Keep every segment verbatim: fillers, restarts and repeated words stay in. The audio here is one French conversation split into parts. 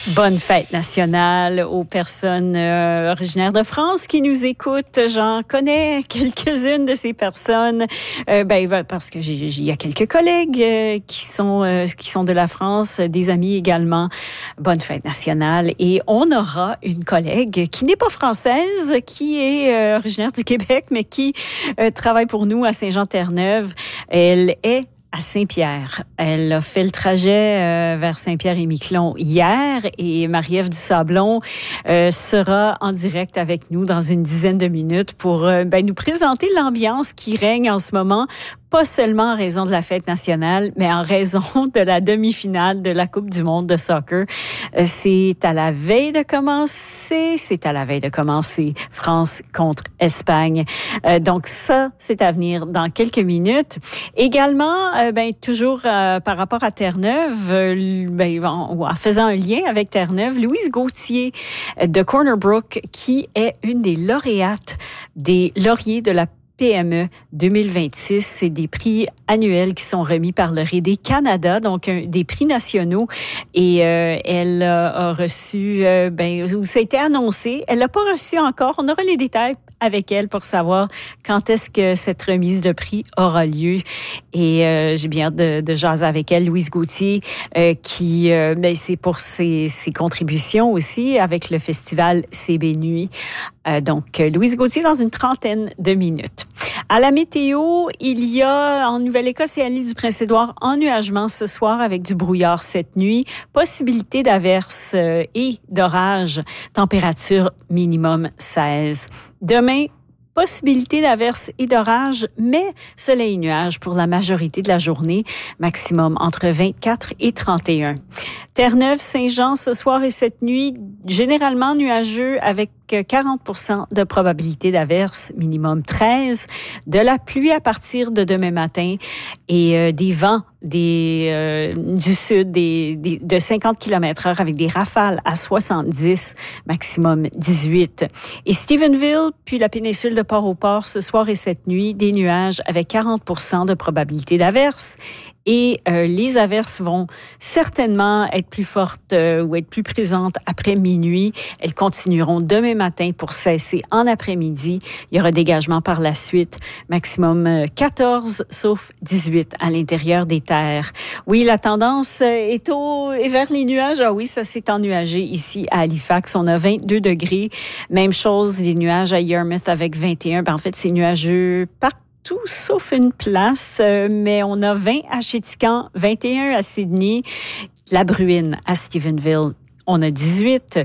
Bonne fête nationale aux personnes euh, originaires de France qui nous écoutent. J'en connais quelques-unes de ces personnes, euh, ben parce que j'ai, il y a quelques collègues euh, qui sont euh, qui sont de la France, des amis également. Bonne fête nationale. Et on aura une collègue qui n'est pas française, qui est euh, originaire du Québec, mais qui euh, travaille pour nous à Saint-Jean-Terre-Neuve. Elle est à Saint-Pierre. Elle a fait le trajet euh, vers Saint-Pierre-et-Miquelon hier et Marie-Ève Dusablon euh, sera en direct avec nous dans une dizaine de minutes pour euh, ben, nous présenter l'ambiance qui règne en ce moment, pas seulement en raison de la fête nationale, mais en raison de la demi-finale de la Coupe du monde de soccer. Euh, c'est à la veille de commencer, c'est à la veille de commencer France contre Espagne. Euh, donc ça, c'est à venir dans quelques minutes. Également, euh, ben toujours euh, par rapport à Terre-Neuve, euh, ben, en, en faisant un lien avec Terre-Neuve, Louise Gauthier de Corner Brook, qui est une des lauréates des lauriers de la P M E deux mille vingt-six, c'est des prix annuels qui sont remis par le R E D Canada, donc un, des prix nationaux. Et euh, elle a reçu, euh, ben, ça a été annoncé. Elle l'a pas reçu encore. On aura les détails avec elle pour savoir quand est-ce que cette remise de prix aura lieu. Et euh, j'ai bien hâte de, de jaser avec elle, Louise Gauthier, euh, qui, euh, ben, c'est pour ses, ses contributions aussi avec le festival C B Nuit. Euh, donc, Louise Gauthier dans une trentaine de minutes. À la météo, il y a en Nouvelle-Écosse et à l'île du Prince-Édouard ennuagement ce soir avec du brouillard cette nuit. Possibilité d'averses euh, et d'orages. Température minimum seize. Demain, possibilité d'averses et d'orages, mais soleil et nuages pour la majorité de la journée, maximum entre vingt-quatre et trente et un. Terre-Neuve, Saint-Jean, ce soir et cette nuit, généralement nuageux avec quarante pour cent de probabilité d'averses, minimum treize. De la pluie à partir de demain matin et euh, des vents des euh, du sud des, des de cinquante kilomètres heure avec des rafales à soixante-dix, maximum dix-huit. Et Stephenville, puis la péninsule de Port-au-Port, ce soir et cette nuit, des nuages avec quarante pour cent de probabilité d'averses. Et euh, les averses vont certainement être plus fortes euh, ou être plus présentes après minuit. Elles continueront demain matin pour cesser en après-midi. Il y aura dégagement par la suite. Maximum euh, quatorze, sauf dix-huit à l'intérieur des terres. Oui, la tendance est, au, est vers les nuages. Ah oui, ça s'est ennuagé ici à Halifax. On a vingt-deux degrés. Même chose, des nuages à Yarmouth avec vingt et un. Ben, en fait, c'est nuageux partout. Tout sauf une place, euh, mais on a vingt à Chéticamp, vingt et un à Sydney, la Bruine à Stephenville. On a dix-huit,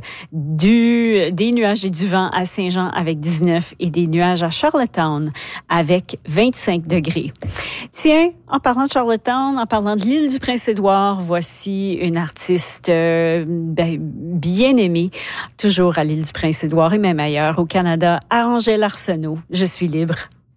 du, des nuages et du vent à Saint-Jean avec dix-neuf et des nuages à Charlottetown avec vingt-cinq degrés. Tiens, en parlant de Charlottetown, en parlant de l'île du Prince-Édouard, voici une artiste euh, ben, bien aimée, toujours à l'île du Prince-Édouard et même ailleurs au Canada, Angèle Arsenault. Je suis libre.